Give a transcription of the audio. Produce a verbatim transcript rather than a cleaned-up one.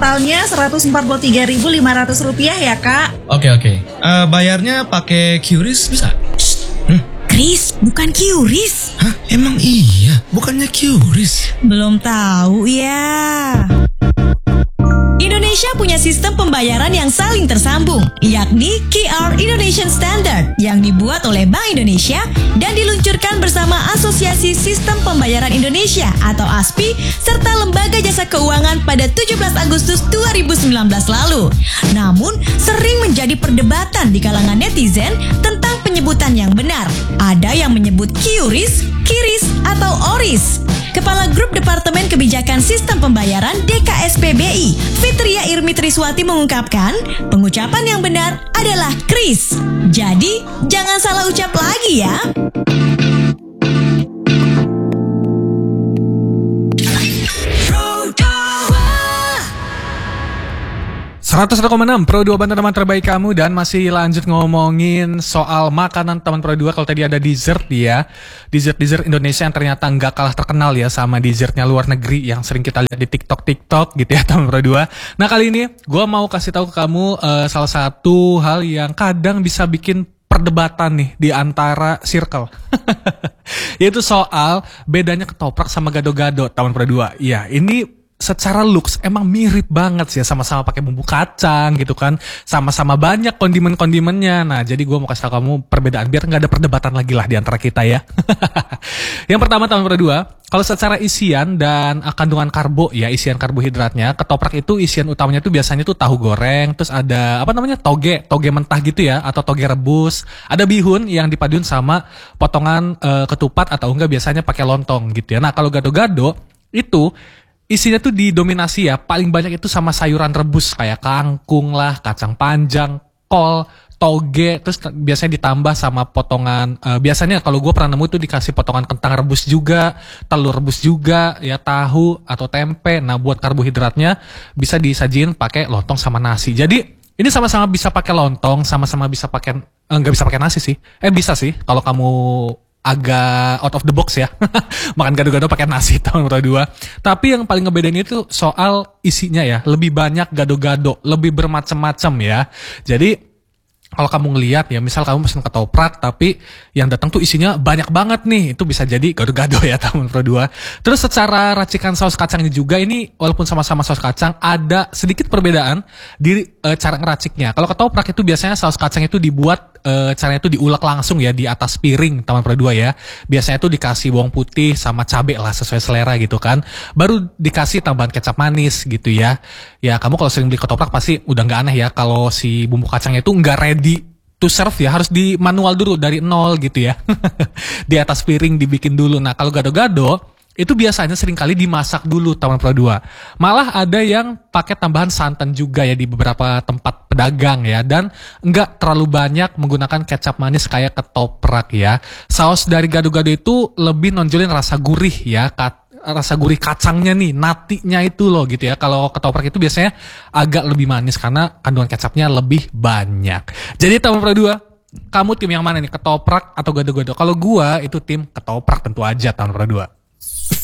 Totalnya seratus empat puluh tiga ribu lima ratus rupiah ya Kak. Oke oke. Uh, bayarnya pakai Q R I S bisa? Hmm? Kris, bukan Q R I S. Hah? Emang iya? Bukannya Q R I S? Belum tahu ya. Indonesia punya sistem pembayaran yang saling tersambung, yakni Q R Indonesian Standard yang dibuat oleh Bank Indonesia dan diluncurkan bersama Asosiasi Sistem Pembayaran Indonesia atau A S P I serta Lembaga Jasa Keuangan pada tujuh belas Agustus dua ribu sembilan belas lalu. Namun, sering menjadi perdebatan di kalangan netizen tentang penyebutan yang benar. Ada yang menyebut Q R I S, Q R I S, atau O R I S. Kepala Grup Departemen Kebijakan Sistem Pembayaran D K S P B I, Fitria Irmi Triswati mengungkapkan, pengucapan yang benar adalah Kris. Jadi, jangan salah ucap lagi ya. seratus satu koma enam Pro dua Banten teman terbaik kamu, dan masih lanjut ngomongin soal makanan teman Pro dua. Kalau tadi ada dessert ya, dessert-dessert Indonesia yang ternyata nggak kalah terkenal ya sama dessertnya luar negeri yang sering kita lihat di TikTok-TikTok gitu ya teman Pro dua. Nah kali ini gue mau kasih tahu ke kamu uh, salah satu hal yang kadang bisa bikin perdebatan nih di antara circle. Yaitu soal bedanya ketoprak sama gado-gado teman Pro dua. Ya ini secara looks emang mirip banget sih ya, sama-sama pakai bumbu kacang gitu kan, sama-sama banyak kondimen-kondimennya. Nah jadi gue mau kasih tau kamu perbedaan biar nggak ada perdebatan lagi lah di antara kita ya. Yang pertama teman Pro dua, kalau secara isian dan kandungan karbo ya, isian karbohidratnya, ketoprak itu isian utamanya tuh biasanya tuh tahu goreng, terus ada apa namanya toge, toge mentah gitu ya, atau toge rebus, ada bihun yang dipaduin sama potongan e, ketupat atau enggak biasanya pakai lontong gitu ya. Nah kalau gado-gado itu isinya tuh didominasi ya, paling banyak itu sama sayuran rebus kayak kangkung lah, kacang panjang, kol, toge, terus biasanya ditambah sama potongan, uh, biasanya kalau gue pernah nemu itu dikasih potongan kentang rebus juga, telur rebus juga, ya tahu atau tempe. Nah buat karbohidratnya bisa disajiin pakai lontong sama nasi. Jadi ini sama-sama bisa pakai lontong, sama-sama bisa pakai, eh, nggak bisa pakai nasi sih, eh bisa sih kalau kamu agak out of the box ya. Makan gado-gado pakai nasi tahun Pro dua. Tapi yang paling ngebedain itu soal isinya ya, lebih banyak gado-gado, lebih bermacam-macam ya. Jadi kalau kamu ngelihat ya, misal kamu pesen ketoprak tapi yang datang tuh isinya banyak banget nih, itu bisa jadi gado-gado ya tahun Pro dua. Terus secara racikan saus kacangnya juga, ini walaupun sama-sama saus kacang ada sedikit perbedaan di e, cara ngeraciknya. Kalau ketoprak itu biasanya saus kacang itu dibuat e, caranya itu diulek langsung ya di atas piring teman Pro dua ya. Biasanya itu dikasih bawang putih sama cabai lah sesuai selera gitu kan. Baru dikasih tambahan kecap manis gitu ya. Ya kamu kalau sering beli ketoprak pasti udah nggak aneh ya kalau si bumbu kacangnya itu nggak ready di to serve ya, harus di manual dulu dari nol gitu ya. Di atas piring dibikin dulu. Nah kalau gado-gado itu biasanya seringkali dimasak dulu teman Pro dua. Malah ada yang pakai tambahan santan juga ya di beberapa tempat pedagang ya, dan enggak terlalu banyak menggunakan kecap manis kayak ketoprak ya. Saus dari gado-gado itu lebih nonjolin rasa gurih ya, rasa gurih kacangnya nih, natinya itu loh gitu ya. Kalau ketoprak itu biasanya agak lebih manis karena kandungan kecapnya lebih banyak. Jadi teman Pro dua, kamu tim yang mana nih, ketoprak atau gado-gado? Kalau gua itu tim ketoprak tentu aja teman Pro dua.